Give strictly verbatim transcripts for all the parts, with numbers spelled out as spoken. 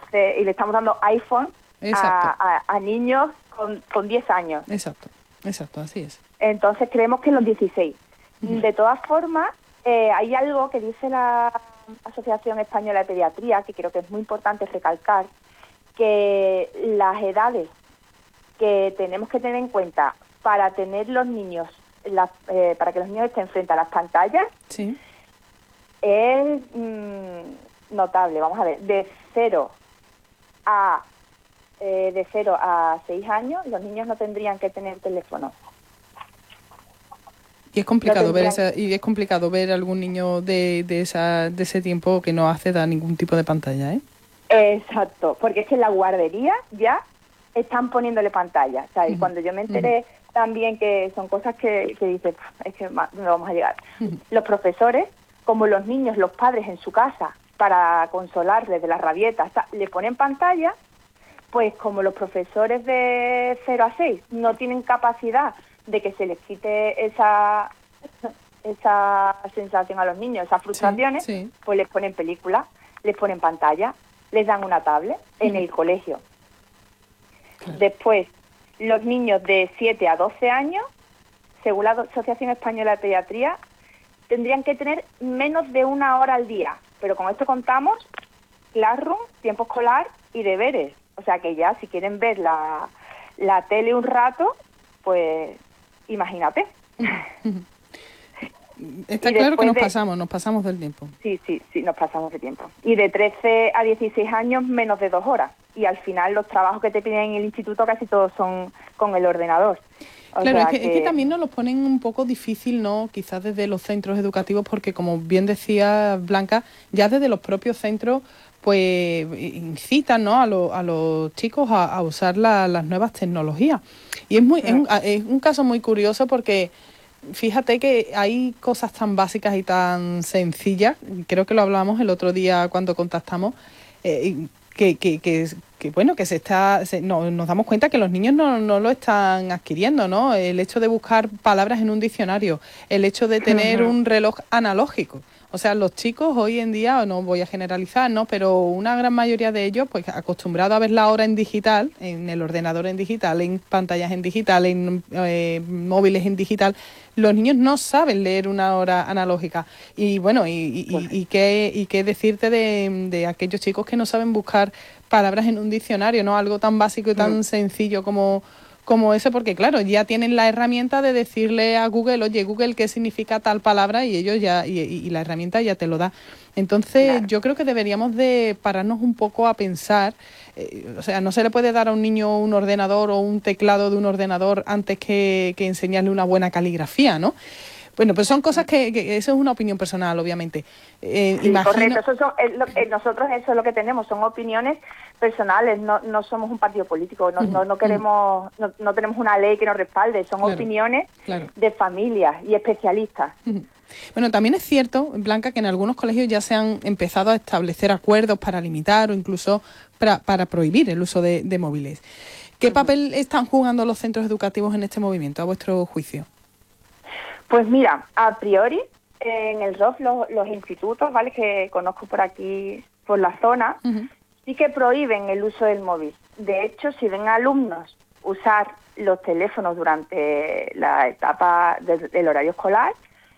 Entonces, y le estamos dando iPhone a, a, a niños con, con diez años. Exacto, exacto, así es. Entonces creemos que en los dieciséis. Uh-huh. De todas formas, eh, hay algo que dice la Asociación Española de Pediatría, que creo que es muy importante recalcar, que las edades que tenemos que tener en cuenta para tener los niños, la, eh, para que los niños estén frente a las pantallas, sí. es mmm, notable. Vamos a ver, de cero a eh, de cero a seis años, los niños no tendrían que tener teléfono. Y es complicado no ver esa, y es complicado ver algún niño de, de esa de ese tiempo que no acceda a ningún tipo de pantalla, ¿eh? Exacto, porque es que en la guardería ya están poniéndole pantalla. O sea, y uh-huh. cuando yo me enteré uh-huh. también que son cosas que, que dices, es que no vamos a llegar. Uh-huh. Los profesores, como los niños, los padres en su casa, para consolarles de las rabietas, le ponen pantalla, pues como los profesores de cero a seis no tienen capacidad de que se les quite esa esa sensación a los niños, esas frustraciones, sí, sí. pues les ponen películas, les ponen pantalla, les dan una tablet en el colegio. Claro. Después, los niños de siete a doce años, según la Asociación Española de Pediatría, tendrían que tener menos de una hora al día. Pero con esto contamos Classroom, tiempo escolar y deberes. O sea que ya, si quieren ver la, la tele un rato, pues imagínate. Está claro que nos de, pasamos, nos pasamos del tiempo. Sí, sí, sí, nos pasamos de tiempo. Y de trece a dieciséis años, menos de dos horas. Y al final los trabajos que te piden en el instituto casi todos son con el ordenador. O claro, sea es, que, que... es que también nos lo ponen un poco difícil, ¿no? Quizás desde los centros educativos, porque como bien decía Blanca, ya desde los propios centros pues incitan, ¿no? a, lo, a los chicos a, a usar la, las nuevas tecnologías. Y es, muy, sí. es, un, es un caso muy curioso porque fíjate que hay cosas tan básicas y tan sencillas, creo que lo hablábamos el otro día cuando contactamos, eh, que, que, que, que bueno, que se está, se, no, nos damos cuenta que los niños no, no lo están adquiriendo, ¿no? El hecho de buscar palabras en un diccionario, el hecho de tener uh-huh. un reloj analógico. O sea, los chicos hoy en día, no voy a generalizar, ¿no? Pero una gran mayoría de ellos, pues acostumbrados a ver la hora en digital, en el ordenador en digital, en pantallas en digital, en eh, móviles en digital, los niños no saben leer una hora analógica. Y bueno, y, y, y, y, qué, y qué decirte de, de aquellos chicos que no saben buscar palabras en un diccionario, ¿no? Algo tan básico y tan mm. sencillo como... como eso, porque claro, ya tienen la herramienta de decirle a Google, oye, Google, ¿qué significa tal palabra? Y ellos ya, y, y la herramienta ya te lo da. Entonces, claro. yo creo que deberíamos de pararnos un poco a pensar, eh, o sea, no se le puede dar a un niño un ordenador o un teclado de un ordenador antes que, que enseñarle una buena caligrafía, ¿no? Bueno, pues son cosas que, que eso es una opinión personal, obviamente. Eh, sí, imagino... correcto. Eso son, es lo, eh, nosotros eso es lo que tenemos, son opiniones personales, no, no somos un partido político, no, uh-huh. no, no queremos, uh-huh. no, no tenemos una ley que nos respalde, son claro, opiniones claro. de familias y especialistas. Uh-huh. Bueno, también es cierto, Blanca, que en algunos colegios ya se han empezado a establecer acuerdos para limitar o incluso para, para prohibir el uso de, de móviles. ¿Qué uh-huh. papel están jugando los centros educativos en este movimiento, a vuestro juicio? Pues mira, a priori, en el R O F, los, los institutos, ¿vale?, que conozco por aquí, por la zona, uh-huh. sí que prohíben el uso del móvil. De hecho, si ven a alumnos usar los teléfonos durante la etapa de, del horario escolar,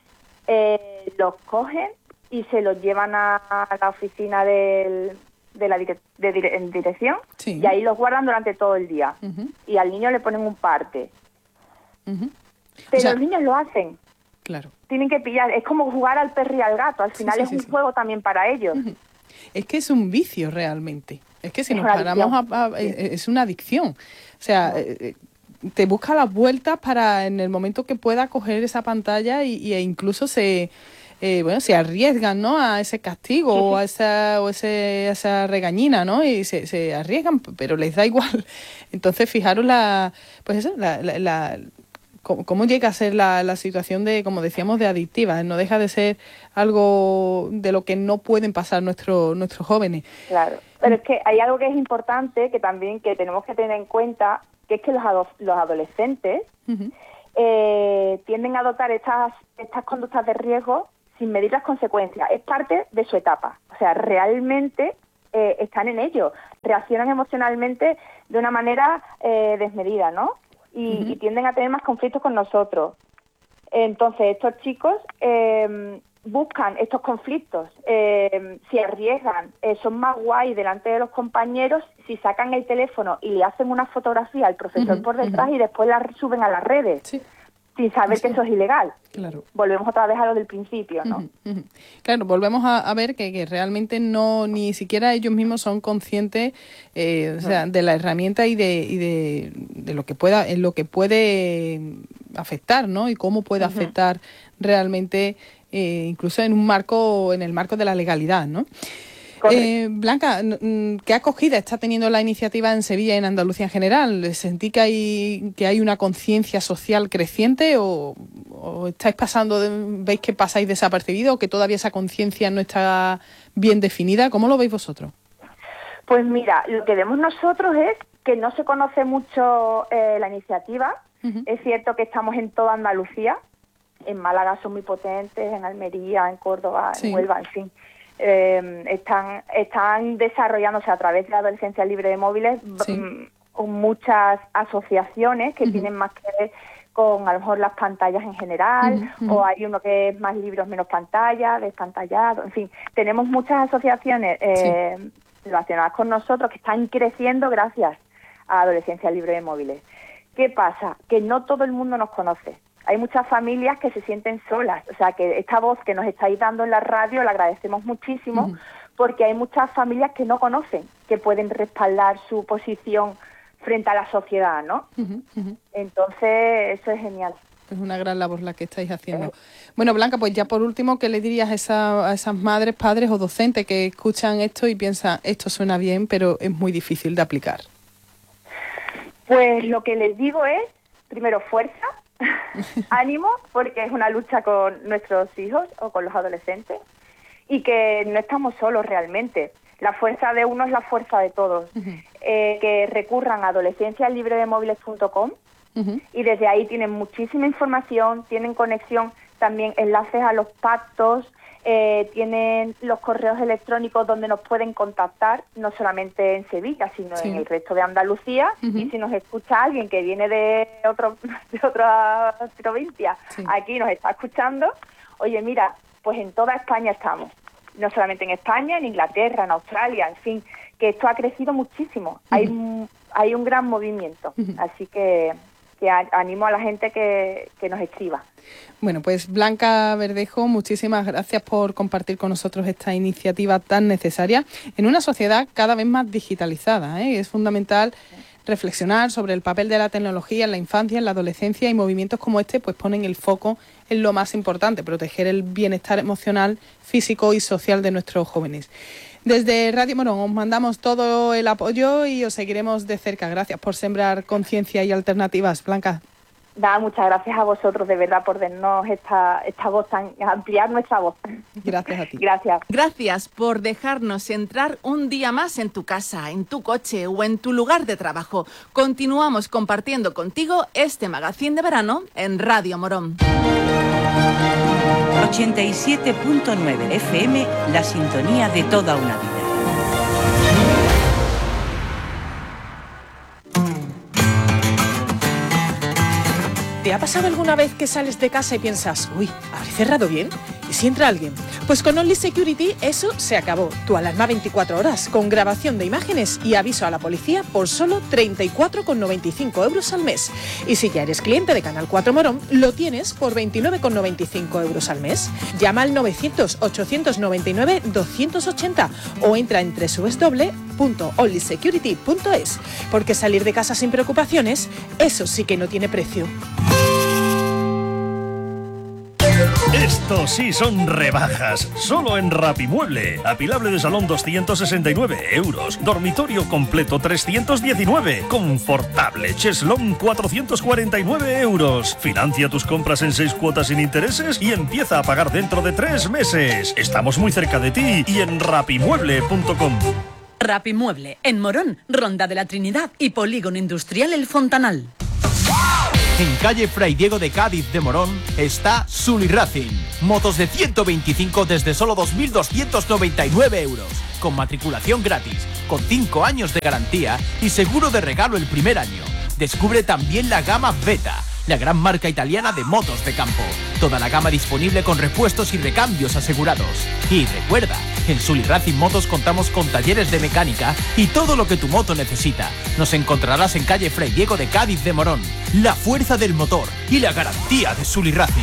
eh, los cogen y se los llevan a, a la oficina del, de la dire, de dire, en dirección sí. y ahí los guardan durante todo el día. Uh-huh. Y al niño le ponen un parte. Uh-huh. Pero o sea, los niños lo hacen. Claro. Tienen que pillar. Es como jugar al perro y al gato. Al final sí, sí, es sí, un sí. juego también para ellos. Uh-huh. Es que es un vicio realmente. Es que si es nos paramos a, a, sí. es una adicción. O sea, uh-huh. te busca las vueltas para en el momento que pueda coger esa pantalla y, y e incluso se eh, bueno se arriesgan, ¿no?, a ese castigo uh-huh. o a esa o ese a esa regañina, ¿no? Y se, se arriesgan, pero les da igual. Entonces, fijaros la pues eso, la, la, la Cómo, cómo llega a ser la, la situación de, como decíamos, de adictiva. No deja de ser algo de lo que no pueden pasar nuestros nuestros jóvenes. Claro, pero es que hay algo que es importante, que también que tenemos que tener en cuenta, que es que los, ado- los adolescentes uh-huh. eh, tienden a adoptar estas, estas conductas de riesgo sin medir las consecuencias. Es parte de su etapa. O sea, realmente eh, están en ello, reaccionan emocionalmente de una manera eh, desmedida, ¿no? Y, uh-huh. y tienden a tener más conflictos con nosotros. Entonces, estos chicos eh, buscan estos conflictos, eh, se arriesgan, eh, son más guay delante de los compañeros si sacan el teléfono y le hacen una fotografía al profesor uh-huh, por detrás uh-huh. y después la suben a las redes. Sí. Sin saber sí. que eso es ilegal. Claro. Volvemos otra vez a lo del principio, ¿no? Uh-huh, uh-huh. Claro, volvemos a, a ver que, que realmente no, ni siquiera ellos mismos son conscientes eh, o sea, de la herramienta y de, y de, de lo que pueda, en lo que puede afectar, ¿no? Y cómo puede uh-huh. afectar realmente, eh, incluso en un marco, en el marco de la legalidad, ¿no? Eh, Blanca, ¿qué acogida está teniendo la iniciativa en Sevilla y en Andalucía en general? ¿Sentí que hay que hay una conciencia social creciente o, o estáis pasando, de, veis que pasáis desapercibido o que todavía esa conciencia no está bien definida? ¿Cómo lo veis vosotros? Pues mira, lo que vemos nosotros es que no se conoce mucho eh, la iniciativa. Uh-huh. Es cierto que estamos en toda Andalucía. En Málaga son muy potentes, en Almería, en Córdoba, sí. en Huelva, en fin. Eh, están están desarrollándose a través de la adolescencia libre de móviles sí. m- muchas asociaciones que uh-huh. tienen más que ver con a lo mejor las pantallas en general uh-huh. o hay uno que es más libros menos pantalla, despantallado, en fin, tenemos muchas asociaciones eh, sí. relacionadas con nosotros que están creciendo gracias a adolescencia libre de móviles. ¿Qué pasa? Que no todo el mundo nos conoce. Hay muchas familias que se sienten solas, o sea que esta voz que nos estáis dando en la radio la agradecemos muchísimo uh-huh. porque hay muchas familias que no conocen, que pueden respaldar su posición frente a la sociedad, ¿no? Uh-huh, uh-huh. Entonces eso es genial. Es una gran labor la que estáis haciendo. Eh. Bueno, Blanca, pues ya por último, ¿qué le dirías a, esa, a esas madres, padres o docentes que escuchan esto y piensan, esto suena bien, pero es muy difícil de aplicar? Pues lo que les digo es, primero, fuerza, ánimo, porque es una lucha con nuestros hijos o con los adolescentes y que no estamos solos realmente. La fuerza de uno es la fuerza de todos. Uh-huh. Eh, que recurran a adolescencia libre de móviles punto com uh-huh. y desde ahí tienen muchísima información, tienen conexión, también enlaces a los pactos, eh, tienen los correos electrónicos donde nos pueden contactar, no solamente en Sevilla, sino sí. en el resto de Andalucía. Uh-huh. Y si nos escucha alguien que viene de otro de otra provincia, sí. aquí nos está escuchando, oye, mira, pues en toda España estamos. No solamente en España, en Inglaterra, en Australia, en fin, que esto ha crecido muchísimo. Uh-huh. Hay, hay un gran movimiento, uh-huh. así que... que animo a la gente que, que nos escriba. Bueno, pues Blanca Verdejo, muchísimas gracias por compartir con nosotros esta iniciativa tan necesaria en una sociedad cada vez más digitalizada, ¿eh? Es fundamental reflexionar sobre el papel de la tecnología en la infancia, en la adolescencia, y movimientos como este pues ponen el foco en lo más importante, proteger el bienestar emocional, físico y social de nuestros jóvenes. Desde Radio Morón os mandamos todo el apoyo y os seguiremos de cerca. Gracias por sembrar conciencia y alternativas, Blanca. Da, muchas gracias a vosotros, de verdad, por darnos esta, esta voz, tan, ampliar nuestra voz. Gracias a ti. Gracias. Gracias por dejarnos entrar un día más en tu casa, en tu coche o en tu lugar de trabajo. Continuamos compartiendo contigo este magazín de verano en Radio Morón. ochenta y siete punto nueve F M, la sintonía de toda una vida. ¿Te ha pasado alguna vez que sales de casa y piensas, uy, ¿habré cerrado bien? ¿Y si entra alguien? Pues con Only Security eso se acabó. Tu alarma veinticuatro horas, con grabación de imágenes y aviso a la policía por solo treinta y cuatro con noventa y cinco euros al mes. Y si ya eres cliente de Canal cuatro Morón, lo tienes por veintinueve con noventa y cinco euros al mes. Llama al novecientos, ochocientos noventa y nueve, doscientos ochenta o entra en doble u doble u doble u punto only security punto es, porque salir de casa sin preocupaciones, eso sí que no tiene precio. Esto sí son rebajas, solo en Rapimueble. Apilable de salón doscientos sesenta y nueve euros, dormitorio completo trescientos diecinueve, confortable cheslón cuatrocientos cuarenta y nueve euros. Financia tus compras en seis cuotas sin intereses y empieza a pagar dentro de tres meses. Estamos muy cerca de ti y en rapimueble punto com. Rapimueble, en Morón, Ronda de la Trinidad y Polígono Industrial El Fontanal. En calle Fray Diego de Cádiz de Morón está Sully Racing. Motos de ciento veinticinco desde solo dos mil doscientos noventa y nueve euros. Con matriculación gratis, con cinco años de garantía y seguro de regalo el primer año. Descubre también la gama Beta, la gran marca italiana de motos de campo. Toda la gama disponible con repuestos y recambios asegurados. Y recuerda, en Sully Racing Motos contamos con talleres de mecánica y todo lo que tu moto necesita. Nos encontrarás en calle Fray Diego de Cádiz de Morón. La fuerza del motor y la garantía de Sully Racing.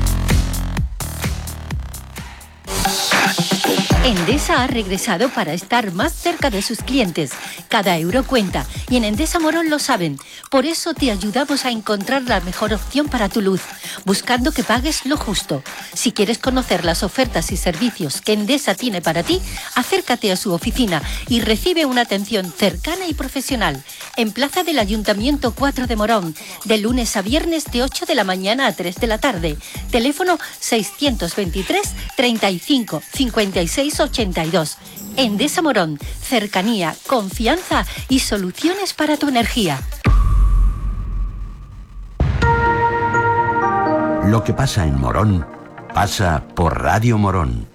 Endesa ha regresado para estar más cerca de sus clientes. Cada euro cuenta y en Endesa Morón lo saben. Por eso te ayudamos a encontrar la mejor opción para tu luz, buscando que pagues lo justo. Si quieres conocer las ofertas y servicios que Endesa tiene para ti, acércate a su oficina y recibe una atención cercana y profesional. En Plaza del Ayuntamiento cuatro de Morón, de lunes a viernes de ocho de la mañana a tres de la tarde. Teléfono seiscientos veintitrés, treinta y cinco, cincuenta y seis, ochenta y dos. Endesa Morón, cercanía, confianza y soluciones para tu energía. Lo que pasa en Morón pasa por Radio Morón.